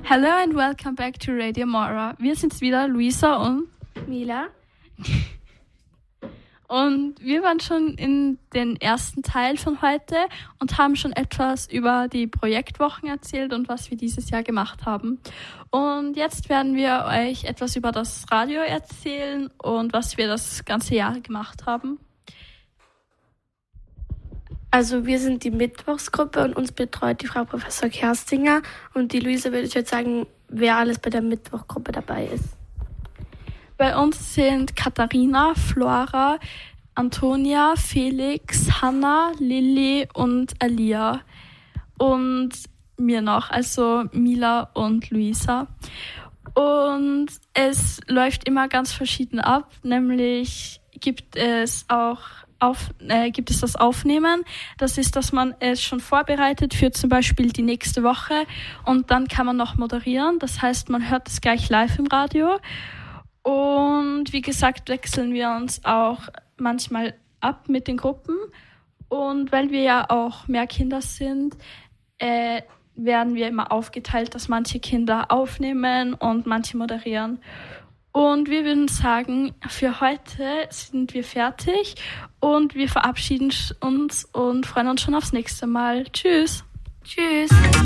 Hello and welcome back to Radio Mora. Wir sind's wieder, Luisa und Mila. Und wir waren schon in den ersten Teil von heute und haben schon etwas über die Projektwochen erzählt und was wir dieses Jahr gemacht haben. Und jetzt werden wir euch etwas über das Radio erzählen und was wir das ganze Jahr gemacht haben. Also wir sind die Mittwochsgruppe und uns betreut die Frau Professor Kerstinger und die Luisa würde euch jetzt sagen, wer alles bei der Mittwochgruppe dabei ist. Bei uns sind Katharina, Flora, Antonia, Felix, Hanna, Lilly und Alia und mir noch, also Mila und Luisa. Und es läuft immer ganz verschieden ab, nämlich gibt es das Aufnehmen. Das ist, dass man es schon vorbereitet für zum Beispiel die nächste Woche und dann kann man noch moderieren. Das heißt, man hört es gleich live im Radio. Und wie gesagt, wechseln wir uns auch manchmal ab mit den Gruppen. Und weil wir ja auch mehr Kinder sind, werden wir immer aufgeteilt, dass manche Kinder aufnehmen und manche moderieren. Und wir würden sagen, für heute sind wir fertig und wir verabschieden uns und freuen uns schon aufs nächste Mal. Tschüss. Tschüss.